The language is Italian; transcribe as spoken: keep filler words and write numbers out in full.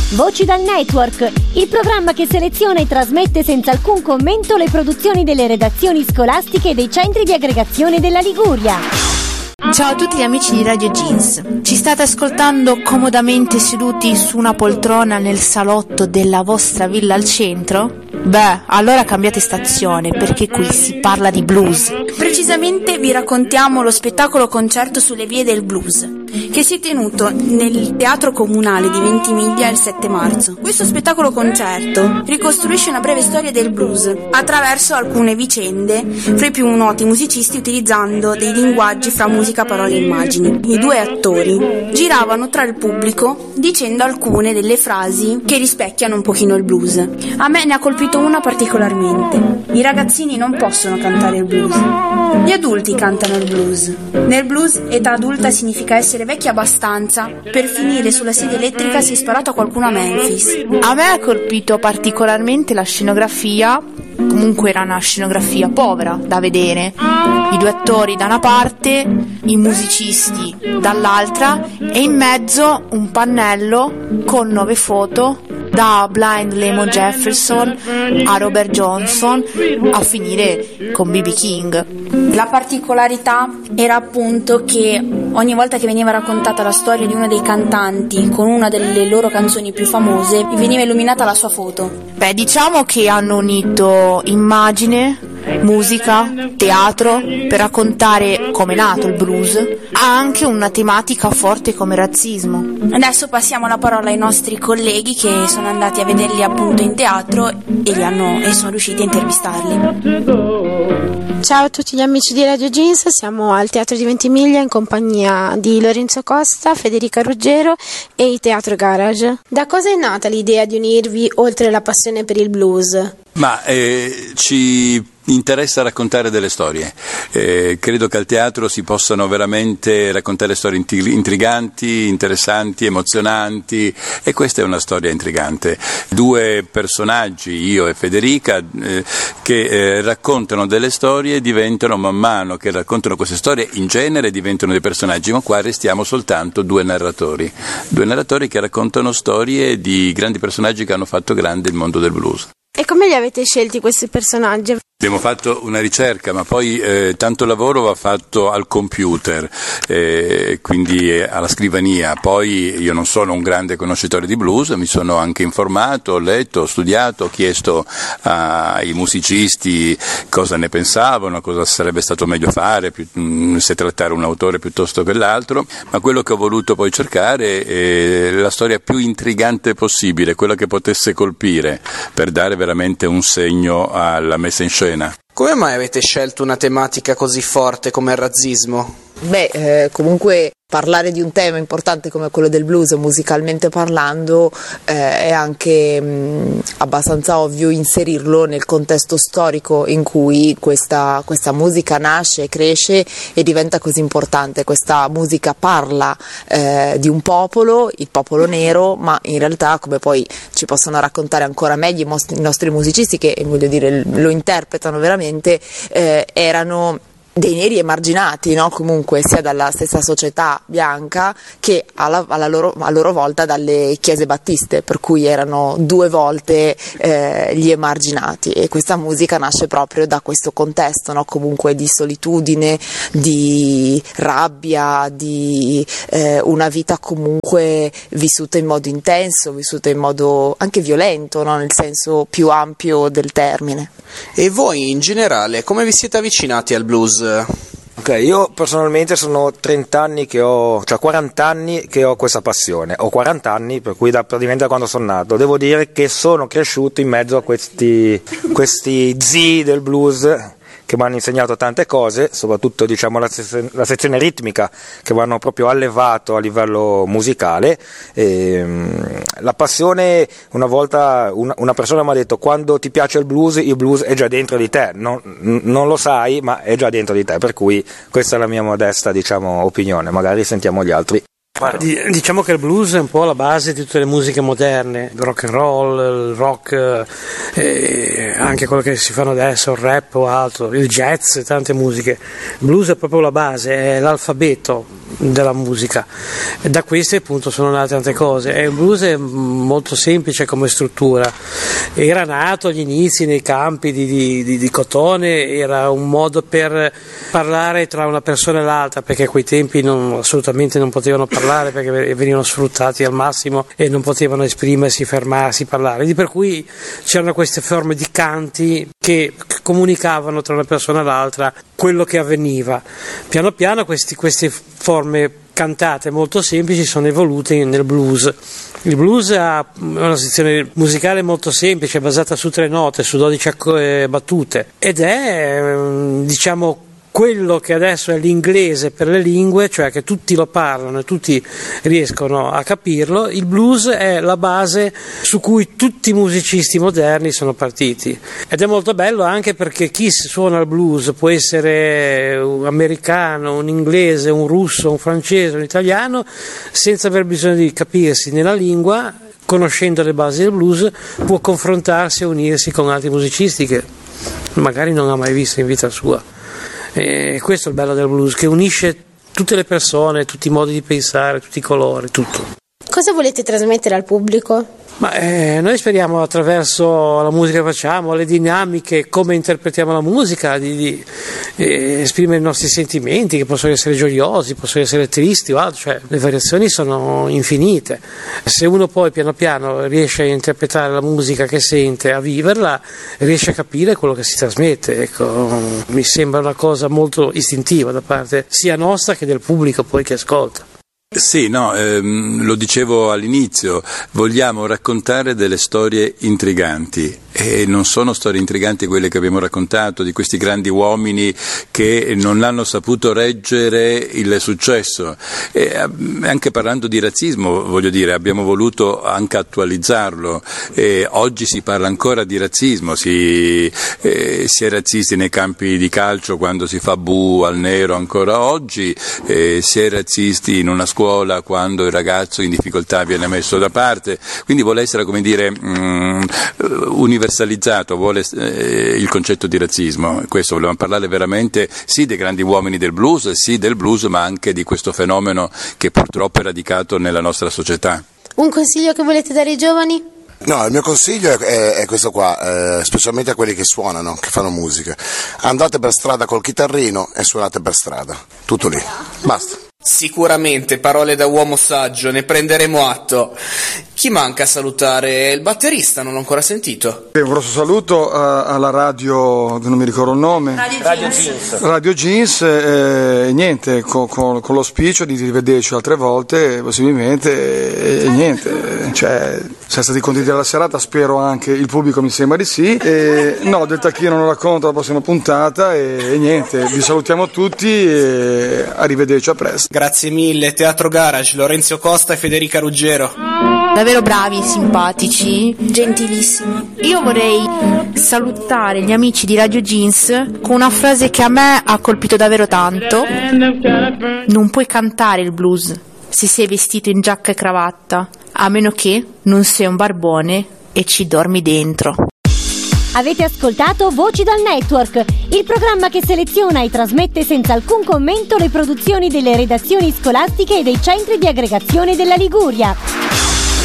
Voci dal Network, il programma che seleziona e trasmette senza alcun commento le produzioni delle redazioni scolastiche e dei centri di aggregazione della Liguria. Ciao a tutti gli amici di Radio Jeans. Ci state ascoltando comodamente seduti su una poltrona nel salotto della vostra villa al centro? Beh, allora cambiate stazione, perché qui si parla di blues. Precisamente vi raccontiamo lo spettacolo concerto sulle vie del blues, che si è tenuto nel Teatro Comunale di Ventimiglia il sette marzo. Questo spettacolo concerto ricostruisce una breve storia del blues attraverso alcune vicende fra i più noti musicisti, utilizzando dei linguaggi fra musica, parole e immagini. I due attori giravano tra il pubblico dicendo alcune delle frasi che rispecchiano un pochino il blues. A me ne ha colpito una particolarmente. I ragazzini non possono cantare il blues, gli adulti cantano il blues. Nel blues età adulta significa essere vecchi abbastanza per finire sulla sedia elettrica se sparato a qualcuno a Memphis. A me ha colpito particolarmente la scenografia. Comunque era una scenografia povera da vedere, i due attori da una parte, i musicisti dall'altra e in mezzo un pannello con nove foto, da Blind Lemon Jefferson a Robert Johnson a finire con B B King. La particolarità era appunto che ogni volta che veniva raccontata la storia di uno dei cantanti con una delle loro canzoni più famose veniva illuminata la sua foto. Beh, diciamo che hanno unito immagine, musica, teatro per raccontare come è nato il blues. Ha anche una tematica forte come razzismo. Adesso passiamo la parola ai nostri colleghi che sono andati a vederli appunto in teatro e li hanno e sono riusciti a intervistarli. Ciao a tutti gli amici di Radio Jeans, siamo al Teatro di Ventimiglia in compagnia di Lorenzo Costa, Federica Ruggero e il Teatro Garage. Da cosa è nata l'idea di unirvi oltre la passione per il blues? Ma eh, ci interessa raccontare delle storie. Eh, credo che al teatro si possano veramente raccontare storie intriganti, interessanti, emozionanti, e questa è una storia intrigante. Due personaggi, io e Federica, eh, che eh, raccontano delle storie e diventano, man mano che raccontano queste storie, in genere diventano dei personaggi, ma qua restiamo soltanto due narratori. Due narratori che raccontano storie di grandi personaggi che hanno fatto grande il mondo del blues. E come li avete scelti questi personaggi? Abbiamo fatto una ricerca, ma poi eh, tanto lavoro va fatto al computer, eh, quindi eh, alla scrivania. Poi io non sono un grande conoscitore di blues, mi sono anche informato, ho letto, ho studiato, ho chiesto ai musicisti cosa ne pensavano, cosa sarebbe stato meglio fare, più, mh, se trattare un autore piuttosto che l'altro, ma quello che ho voluto poi cercare è la storia più intrigante possibile, quella che potesse colpire, per dare veramente un segno alla messa in scena. Come mai avete scelto una tematica così forte come il razzismo? Beh, eh, comunque parlare di un tema importante come quello del blues, musicalmente parlando, eh, è anche mh, abbastanza ovvio inserirlo nel contesto storico in cui questa, questa musica nasce, cresce e diventa così importante. Questa musica parla eh, di un popolo, il popolo nero, ma in realtà, come poi ci possono raccontare ancora meglio i, most- i nostri musicisti che, voglio dire, lo interpretano veramente, eh, erano dei neri emarginati, no? Comunque sia dalla stessa società bianca che alla, alla loro, a loro volta dalle chiese battiste, per cui erano due volte eh, gli emarginati, e questa musica nasce proprio da questo contesto, no? Comunque di solitudine, di rabbia, di eh, una vita comunque vissuta in modo intenso, vissuta in modo anche violento, no? Nel senso più ampio del termine. E voi in generale come vi siete avvicinati al blues? Ok, io personalmente sono trenta anni che ho, cioè quaranta anni che ho questa passione, ho quaranta anni, per cui da praticamente da quando sono nato. Devo dire che sono cresciuto in mezzo a questi, questi zii del blues che mi hanno insegnato tante cose, soprattutto diciamo la, se- la sezione ritmica, che mi hanno proprio allevato a livello musicale. E, mh, la passione, una volta una, una persona mi ha detto: quando ti piace il blues, il blues è già dentro di te, non, non lo sai, ma è già dentro di te, per cui questa è la mia modesta, diciamo, opinione, magari sentiamo gli altri. Ma diciamo che il blues è un po' la base di tutte le musiche moderne, il rock and roll, il rock, eh, anche quello che si fanno adesso, il rap o altro, il jazz, tante musiche. Il blues è proprio la base, è l'alfabeto della musica. E da queste appunto sono nate tante cose. E il blues è molto semplice come struttura, era nato agli inizi nei campi di, di, di, di cotone, era un modo per parlare tra una persona e l'altra, perché a quei tempi non, assolutamente non potevano parlare perché venivano sfruttati al massimo e non potevano esprimersi, fermarsi, parlare, di per cui c'erano queste forme di canti che comunicavano tra una persona e l'altra quello che avveniva. Piano piano questi, queste forme cantate molto semplici sono evolute nel blues. Il blues ha una sezione musicale molto semplice, basata su tre note, su dodici battute, ed è, diciamo, quello che adesso è l'inglese per le lingue, cioè che tutti lo parlano e tutti riescono a capirlo. Il blues è la base su cui tutti i musicisti moderni sono partiti, ed è molto bello anche perché chi suona il blues può essere un americano, un inglese, un russo, un francese, un italiano, senza aver bisogno di capirsi nella lingua. Conoscendo le basi del blues può confrontarsi e unirsi con altri musicisti che magari non ha mai visto in vita sua. E questo è il bello del blues, che unisce tutte le persone, tutti i modi di pensare, tutti i colori, tutto. Cosa volete trasmettere al pubblico? Ma eh, noi speriamo, attraverso la musica che facciamo, le dinamiche, come interpretiamo la musica, di, di eh, esprimere i nostri sentimenti, che possono essere gioiosi, possono essere tristi o altro, cioè le variazioni sono infinite. Se uno poi piano piano riesce a interpretare la musica che sente, a viverla, riesce a capire quello che si trasmette. Ecco, mi sembra una cosa molto istintiva da parte sia nostra che del pubblico poi che ascolta. Sì, no, ehm, lo dicevo all'inizio, vogliamo raccontare delle storie intriganti, e non sono storie intriganti quelle che abbiamo raccontato di questi grandi uomini che non hanno saputo reggere il successo. E anche parlando di razzismo, voglio dire, abbiamo voluto anche attualizzarlo. E oggi si parla ancora di razzismo, si, eh, si è razzisti nei campi di calcio quando si fa bu al nero ancora oggi, eh, si è razzisti in una scuola quando il ragazzo in difficoltà viene messo da parte, quindi vuole essere, come dire, mh, universalizzato, vuole eh, il concetto di razzismo. Questo volevamo parlare veramente sì dei grandi uomini del blues, sì del blues, ma anche di questo fenomeno che purtroppo è radicato nella nostra società. Un consiglio che volete dare ai giovani? No, il mio consiglio è, è, è questo qua, eh, specialmente a quelli che suonano, che fanno musica. Andate per strada col chitarrino e suonate per strada, tutto lì, basta. Sicuramente, parole da uomo saggio, ne prenderemo atto. Chi manca a salutare? Il batterista, non l'ho ancora sentito. Un grosso saluto a, alla radio, non mi ricordo il nome. Radio, Radio Jeans. Radio Jeans, e eh, niente, con, con, con l'auspicio di rivederci altre volte, possibilmente, e, e niente. Cioè, siamo stati contenti della serata, spero anche il pubblico, mi sembra di sì. E, no, del tacchino non racconto la prossima puntata, e, e niente, vi salutiamo tutti e arrivederci, a presto. Grazie mille, Teatro Garage, Lorenzo Costa e Federica Ruggero. Davvero bravi, simpatici, gentilissimi. Io vorrei salutare gli amici di Radio Jeans con una frase che a me ha colpito davvero tanto. Non puoi cantare il blues se sei vestito in giacca e cravatta, a meno che non sei un barbone e ci dormi dentro. Avete ascoltato Voci dal Network, il programma che seleziona e trasmette senza alcun commento le produzioni delle redazioni scolastiche e dei centri di aggregazione della Liguria.